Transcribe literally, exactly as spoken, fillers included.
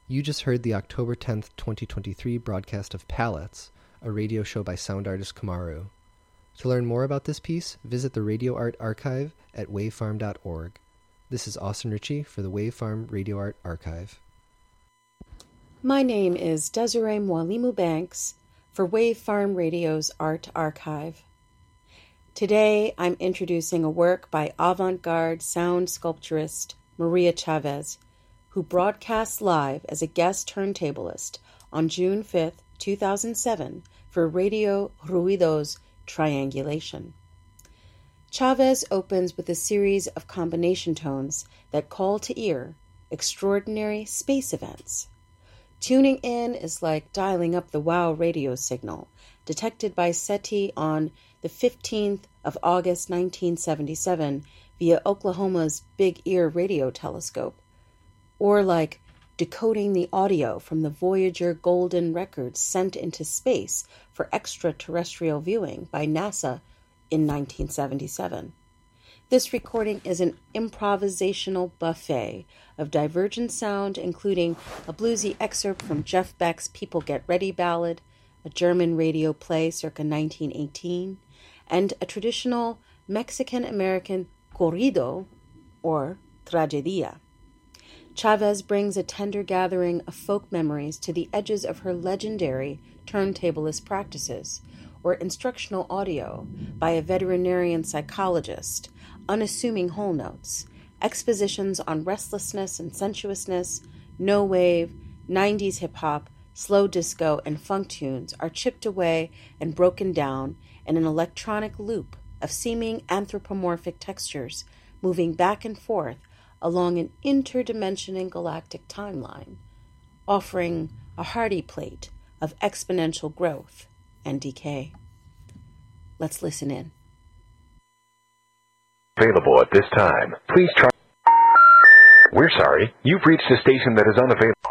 You just heard the October tenth, twenty twenty-three broadcast of Palettes, a radio show by sound artist Kamaru. To learn more about this piece, visit the Radio Art Archive at wavefarm dot org. This is Austin Ritchie for the Wavefarm Radio Art Archive. My name is Desiree Mwalimu Banks for Wavefarm Radio's Art Archive. Today I'm introducing a work by avant-garde sound sculpturist Maria Chavez, who broadcasts live as a guest turntablist on June fifth, two thousand seven for Radio Ruido's Triangulation. Chavez opens with a series of combination tones that call to ear extraordinary space events. Tuning in is like dialing up the WOW radio signal detected by SETI on the fifteenth of August nineteen seventy-seven via Oklahoma's Big Ear radio telescope, or like decoding the audio from the Voyager Golden records sent into space for extraterrestrial viewing by NASA in nineteen seventy-seven. This recording is an improvisational buffet of divergent sound, including a bluesy excerpt from Jeff Beck's People Get Ready ballad, a German radio play circa nineteen eighteen, and a traditional Mexican-American corrido, or tragedia. Chavez brings a tender gathering of folk memories to the edges of her legendary turntablist practices, or instructional audio by a veterinarian psychologist, unassuming whole notes, expositions on restlessness and sensuousness, no-wave, nineties hip-hop, slow disco, and funk tunes are chipped away and broken down in an electronic loop of seeming anthropomorphic textures moving back and forth along an interdimensioning galactic timeline, offering a hearty plate of exponential growth and decay. Let's listen in. Available at this time. Please try. We're sorry. You've reached a station that is unavailable.